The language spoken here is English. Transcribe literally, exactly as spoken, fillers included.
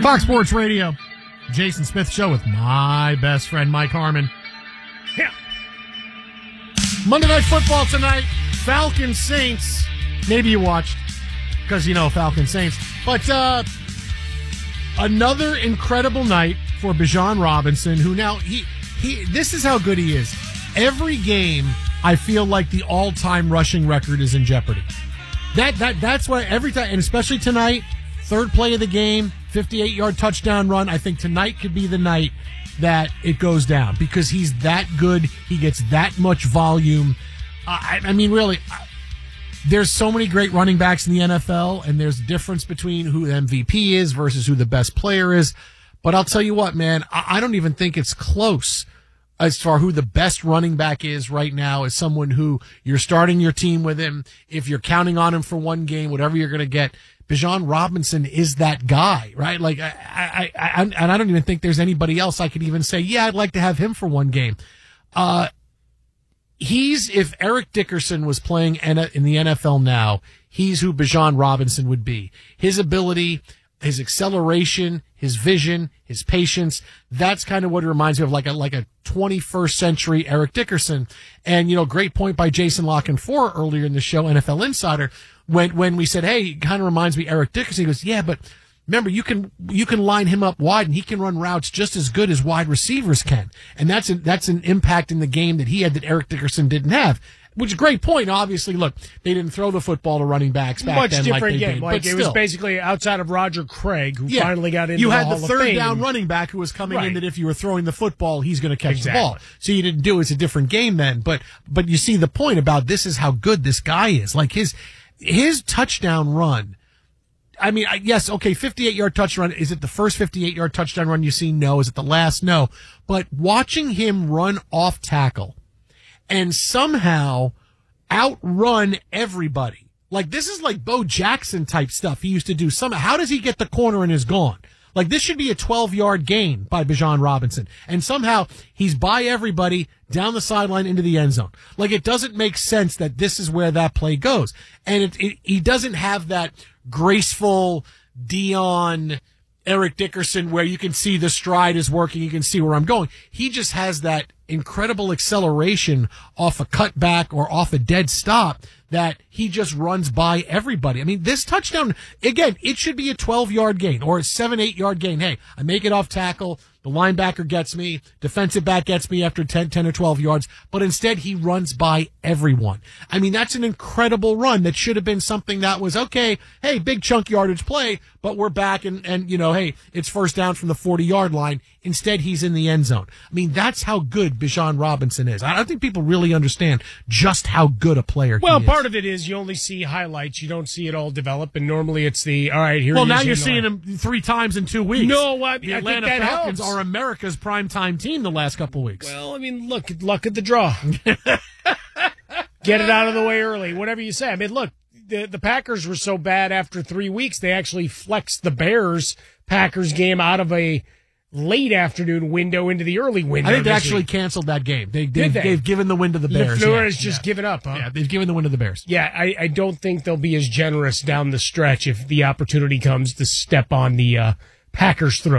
Fox Sports Radio, Jason Smith Show with my best friend Mike Harmon. Yeah. Monday Night Football tonight, Falcons Saints. Maybe you watched because you know Falcons Saints. But uh, another incredible night for Bijan Robinson, who now, he he. this is how good he is. Every game, I feel like the all-time rushing record is in jeopardy. That that That's why every time, and especially tonight, third play of the game, fifty-eight-yard touchdown run. I think tonight could be the night that it goes down because he's that good. He gets that much volume. Uh, I, I mean, really, uh, there's so many great running backs in the N F L, and there's a difference between who the M V P is versus who the best player is. But I'll tell you what, man, I, I don't even think it's close as far who the best running back is right now as someone who you're starting your team with him. If you're counting on him for one game, whatever you're going to get, Bijan Robinson is that guy, right? Like, I, I, I, and I don't even think there's anybody else I could even say, yeah, I'd like to have him for one game. Uh, he's, if Eric Dickerson was playing in the N F L now, he's who Bijan Robinson would be. His ability, his acceleration, his vision, his patience, that's kind of what it reminds me of, like a, like a twenty-first century Eric Dickerson. And, you know, great point by Jason Lockenfor earlier in the show, N F L Insider, when, when we said, hey, it kind of reminds me of Eric Dickerson. He goes, yeah, but remember, you can, you can line him up wide and he can run routes just as good as wide receivers can. And that's an, that's an impact in the game that he had that Eric Dickerson didn't have. Which is a great point. Obviously, look, they didn't throw the football to running backs back Much then different like they game. did. Like but it still. was basically outside of Roger Craig, who yeah. finally got into you the had Hall the of third Fame. down running back who was coming right. in that if you were throwing the football, he's going to catch exactly. the ball. So you didn't do it. It's a different game then. But but you see the point about this is how good this guy is. Like his his touchdown run. I mean, yes, okay, fifty-eight-yard touchdown run. Is it the first fifty-eight-yard touchdown run you see? No. Is it the last? No. But watching him run off tackle and somehow outrun everybody. Like, this is like Bo Jackson type stuff he used to do. Somehow, how does he get the corner and is gone? Like, this should be a twelve-yard gain by Bijan Robinson. And somehow, he's by everybody down the sideline into the end zone. Like, it doesn't make sense that this is where that play goes. And it, it, he doesn't have that graceful Dion, Eric Dickerson, where you can see the stride is working, you can see where I'm going. He just has that incredible acceleration off a cutback or off a dead stop that he just runs by everybody. I mean, this touchdown, again, it should be a twelve-yard gain or a seven, eight-yard gain. Hey, I make it off tackle, the linebacker gets me, defensive back gets me after ten, ten or twelve yards, but instead he runs by everyone. I mean, that's an incredible run that should have been something that was, okay, hey, big chunk yardage play, but we're back and, and you know, hey, it's first down from the forty-yard line. Instead, he's in the end zone. I mean, that's how good Bijan Robinson is. I don't think people really understand just how good a player well, he is. Well, part of it is you only see highlights. You don't see it all develop, and normally it's the, all right, here Well, he now is you're in the seeing line. him three times in two weeks. No, I, the I Atlanta think that Falcons helps. are America's primetime team the last couple of weeks. Well, I mean, look, luck at the draw. Get it out of the way early, whatever you say. I mean, look, the, the Packers were so bad after three weeks, they actually flexed the Bears-Packers game out of a late afternoon window into the early window. I think they actually week. canceled that game. They, they've, they? they've given the win to the Bears. LaFleur yeah. has just yeah. given up, huh? Yeah, they've given the win to the Bears. Yeah, I, I don't think they'll be as generous down the stretch if the opportunity comes to step on the uh, Packers' throat.